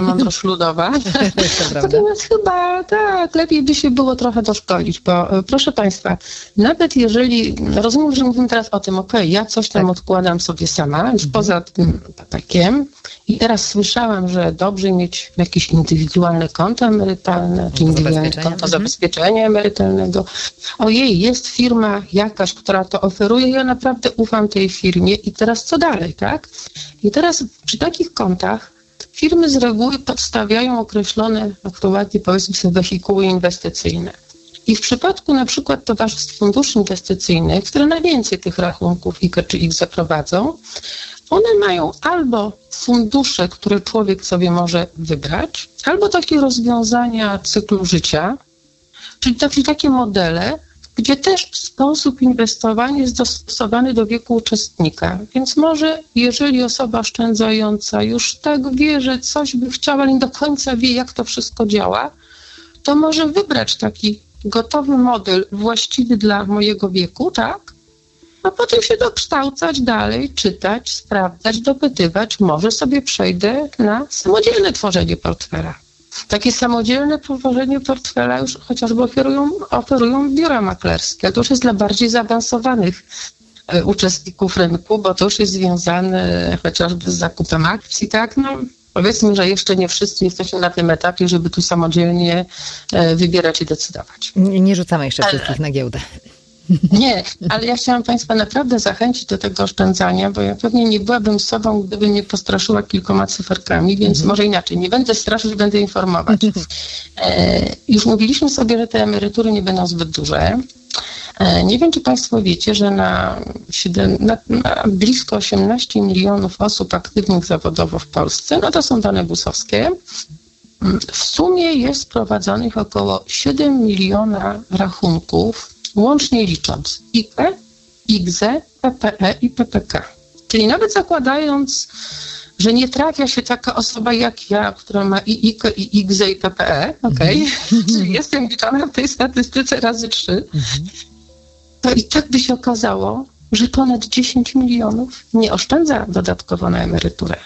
mądrość ludowa. Natomiast chyba tak, lepiej by się było trochę doszkolić, bo proszę Państwa, nawet jeżeli, rozumiem, że mówimy teraz o tym, ja coś tam odkładam sobie sama, już poza tym atakiem i teraz słyszałam, że dobrze mieć jakieś indywidualne konto emerytalne, czy indywidualne konto zabezpieczenia emerytalnego. Ojej, jest firma jakaś, która to oferuje, ja naprawdę ufam tej firmie i teraz co dalej, tak? I teraz przy takich kontach firmy z reguły podstawiają określone aktualnie, powiedzmy sobie, wehikuły inwestycyjne. I w przypadku na przykład towarzystw funduszy inwestycyjnych, które najwięcej tych rachunków IKE czy IKZE prowadzą, one mają albo fundusze, które człowiek sobie może wybrać, albo takie rozwiązania cyklu życia, czyli takie modele, gdzie też sposób inwestowania jest dostosowany do wieku uczestnika. Więc może, jeżeli osoba oszczędzająca już tak wie, że coś by chciała, ale nie do końca wie, jak to wszystko działa, to może wybrać taki gotowy model właściwy dla mojego wieku, tak? A potem się dokształcać dalej, czytać, sprawdzać, dopytywać. Może sobie przejdę na samodzielne tworzenie portfela. Takie samodzielne tworzenie portfela już chociażby oferują biura maklerskie, ale to już jest dla bardziej zaawansowanych uczestników rynku, bo to już jest związane chociażby z zakupem akcji, tak? No, powiedzmy, że jeszcze nie wszyscy jesteśmy na tym etapie, żeby tu samodzielnie wybierać i decydować. Nie rzucamy jeszcze wszystkich na giełdę. Nie, ale ja chciałam Państwa naprawdę zachęcić do tego oszczędzania, bo ja pewnie nie byłabym sobą, gdybym nie postraszyła kilkoma cyferkami, więc może inaczej, nie będę straszyć, będę informować. Już mówiliśmy sobie, że te emerytury nie będą zbyt duże. Nie wiem, czy Państwo wiecie, że na blisko 18 milionów osób aktywnych zawodowo w Polsce, no to są dane GUS-owskie, w sumie jest prowadzonych około 7 miliona rachunków, łącznie licząc IKE, IKZE, PPE i PPK. Czyli nawet zakładając, że nie trafia się taka osoba jak ja, która ma i IKE, i IKZE, i PPE, czyli jestem liczona w tej statystyce razy 3, to i tak by się okazało, że ponad 10 milionów nie oszczędza dodatkowo na emeryturę.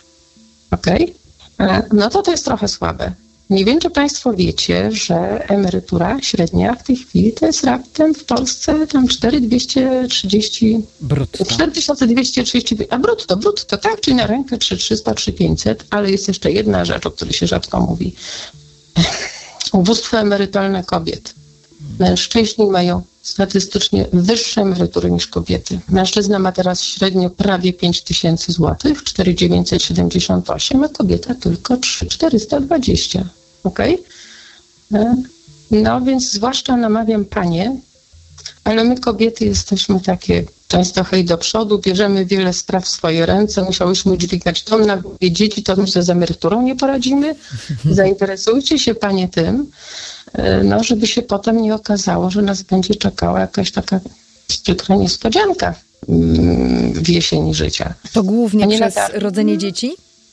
No to jest trochę słabe. Nie wiem, czy Państwo wiecie, że emerytura średnia w tej chwili to jest raptem w Polsce tam 4230... Brutto. 4230... A brutto, tak, czyli na rękę 3300, 3500, ale jest jeszcze jedna rzecz, o której się rzadko mówi. Ubóstwo emerytalne kobiet. Mężczyźni mają statystycznie wyższe emerytury niż kobiety. Mężczyzna ma teraz średnio prawie 5000 zł, 4978, a kobieta tylko 3420. No więc zwłaszcza namawiam panie, ale my kobiety jesteśmy takie często hej do przodu, bierzemy wiele spraw w swoje ręce, musiałyśmy dźwigać dom na głowie dzieci, to my sobie z emeryturą nie poradzimy. Zainteresujcie się panie tym, no żeby się potem nie okazało, że nas będzie czekała jakaś taka przykra niespodzianka w jesieni życia. To głównie przez rodzenie dzieci?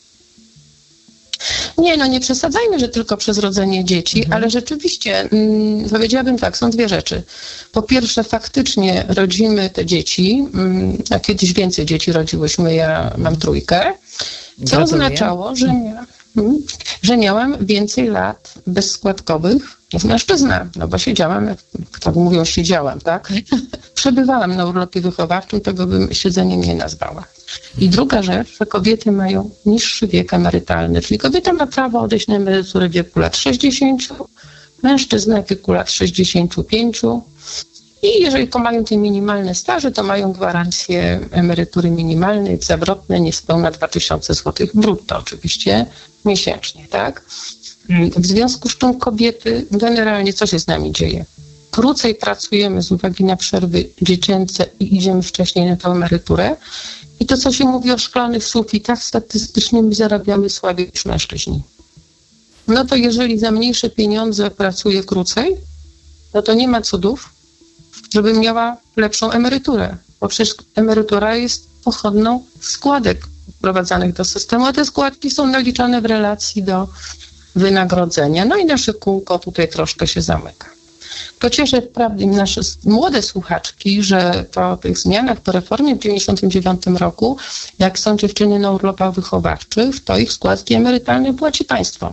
Nie, no nie przesadzajmy, że tylko przez rodzenie dzieci, ale rzeczywiście powiedziałabym tak, są dwie rzeczy. Po pierwsze, faktycznie rodzimy te dzieci, a kiedyś więcej dzieci rodziłyśmy, ja mam 3, co oznaczało, że miałam więcej lat bezskładkowych niż mężczyzna, no bo siedziałam, jak tak mówią, tak? Przebywałam na urlopie wychowawczym, tego bym siedzeniem nie nazwała. I druga rzecz, że kobiety mają niższy wiek emerytalny, czyli kobieta ma prawo odejść na emeryturę w wieku lat 60, mężczyzna w wieku lat 65 i jeżeli mają te minimalne staże, to mają gwarancję emerytury minimalnej, zawrotne niespełna 2000 zł brutto oczywiście miesięcznie, tak? W związku z czym kobiety, generalnie co się z nami dzieje? Krócej pracujemy z uwagi na przerwy dziecięce i idziemy wcześniej na tę emeryturę. I to, co się mówi o szklanych sufitach, statystycznie my zarabiamy słabiej niż mężczyźni. No to jeżeli za mniejsze pieniądze pracuję krócej, no to nie ma cudów, żebym miała lepszą emeryturę. Bo przecież emerytura jest pochodną składek wprowadzanych do systemu, a te składki są naliczane w relacji do wynagrodzenia. No i nasze kółko tutaj troszkę się zamyka. To cieszę wprawdzie nasze młode słuchaczki, że po tych zmianach, po reformie w 1999 roku, jak są dziewczyny na urlopach wychowawczych, to ich składki emerytalne płaci państwo.